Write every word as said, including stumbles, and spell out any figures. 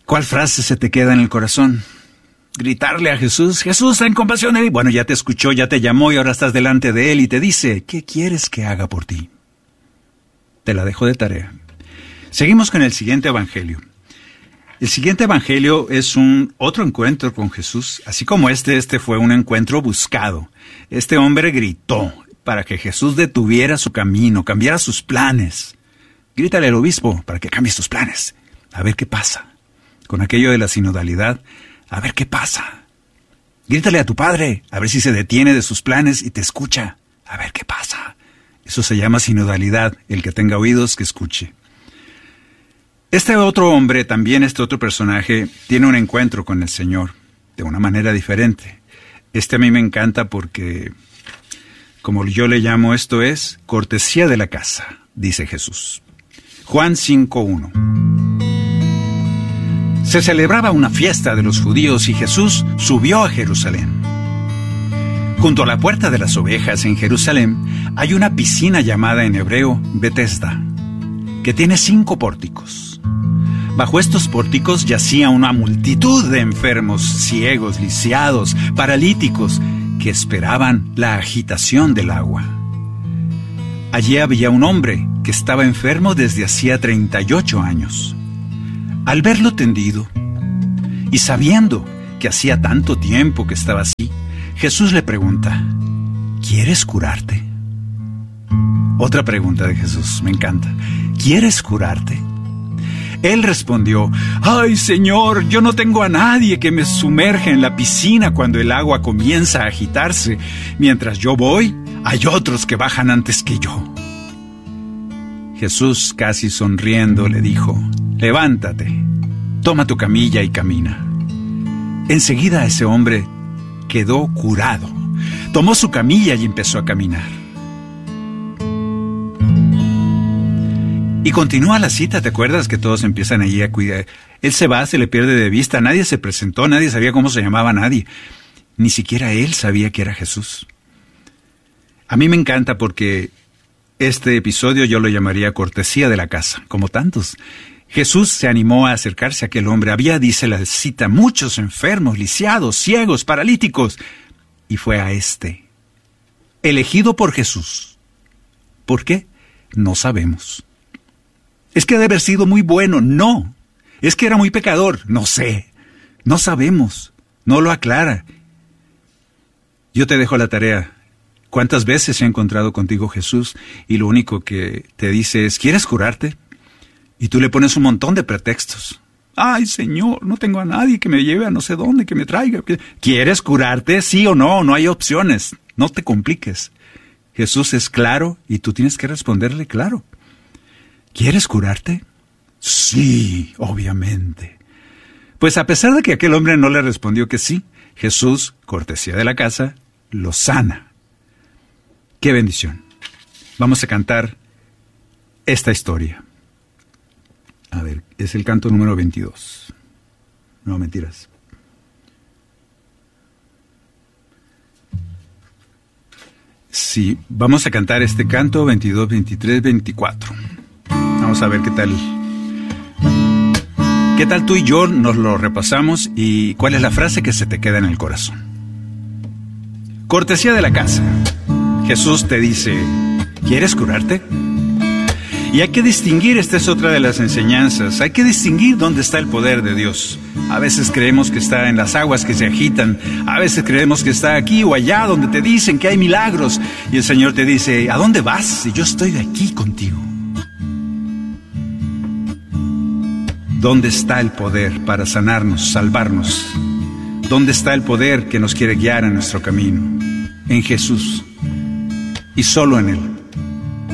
¿Cuál frase se te queda en el corazón? Gritarle a Jesús, Jesús, ten compasión de mí. Bueno, ya te escuchó, ya te llamó y ahora estás delante de Él y te dice, ¿qué quieres que haga por ti? Te la dejo de tarea. Seguimos con el siguiente evangelio. El siguiente evangelio es un otro encuentro con Jesús. Así como este, este fue un encuentro buscado. Este hombre gritó para que Jesús detuviera su camino, cambiara sus planes. Grítale al obispo para que cambie sus planes. A ver qué pasa. Con aquello de la sinodalidad, a ver qué pasa. Grítale a tu padre, a ver si se detiene de sus planes y te escucha. A ver qué pasa. Eso se llama sinodalidad, el que tenga oídos que escuche. Este otro hombre, también este otro personaje, tiene un encuentro con el Señor, de una manera diferente. Este a mí me encanta porque, como yo le llamo, esto es cortesía de la casa, dice Jesús. Juan cinco uno. Se celebraba una fiesta de los judíos y Jesús subió a Jerusalén. Junto a la puerta de las ovejas en Jerusalén hay una piscina llamada en hebreo Betesda, que tiene cinco pórticos. Bajo estos pórticos yacía una multitud de enfermos, ciegos, lisiados, paralíticos, que esperaban la agitación del agua. Allí había un hombre que estaba enfermo desde hacía treinta y ocho años. Al verlo tendido, y sabiendo que hacía tanto tiempo que estaba así, Jesús le pregunta, ¿quieres curarte? Otra pregunta de Jesús, me encanta. ¿Quieres curarte? Él respondió, ¡ay, Señor, yo no tengo a nadie que me sumerja en la piscina cuando el agua comienza a agitarse! Mientras yo voy, hay otros que bajan antes que yo. Jesús, casi sonriendo, le dijo, levántate, toma tu camilla y camina. Enseguida ese hombre quedó curado. Tomó su camilla y empezó a caminar. Y continúa la cita, ¿te acuerdas que todos empiezan allí a cuidar? Él se va, se le pierde de vista, nadie se presentó, nadie sabía cómo se llamaba nadie. Ni siquiera él sabía que era Jesús. A mí me encanta porque este episodio yo lo llamaría cortesía de la casa, como tantos. Jesús se animó a acercarse a aquel hombre. Había, dice la cita, muchos enfermos, lisiados, ciegos, paralíticos. Y fue a este, elegido por Jesús. ¿Por qué? No sabemos. ¿Es que ha de haber sido muy bueno? No. ¿Es que era muy pecador? No sé. No sabemos. No lo aclara. Yo te dejo la tarea. ¿Cuántas veces he encontrado contigo Jesús y lo único que te dice es, ¿quieres curarte? Y tú le pones un montón de pretextos. Ay, Señor, no tengo a nadie que me lleve a no sé dónde, que me traiga. ¿Quieres curarte? Sí o no, no hay opciones. No te compliques. Jesús es claro y tú tienes que responderle claro. ¿Quieres curarte? Sí, obviamente. Pues a pesar de que aquel hombre no le respondió que sí, Jesús, cortesía de la casa, lo sana. ¡Qué bendición! Vamos a cantar esta historia. A ver, es el canto número veintidós. No, mentiras. Sí, vamos a cantar este canto veintidós, veintitrés, veinticuatro. Vamos a ver qué tal. ¿Qué tal tú y yo nos lo repasamos y cuál es la frase que se te queda en el corazón? Cortesía de la casa. Jesús te dice, ¿quieres curarte? Y hay que distinguir, esta es otra de las enseñanzas, hay que distinguir dónde está el poder de Dios. A veces creemos que está en las aguas que se agitan, a veces creemos que está aquí o allá donde te dicen que hay milagros. Y el Señor te dice, ¿a dónde vas? Si yo estoy aquí contigo. ¿Dónde está el poder para sanarnos, salvarnos? ¿Dónde está el poder que nos quiere guiar en nuestro camino? En Jesús y solo en Él.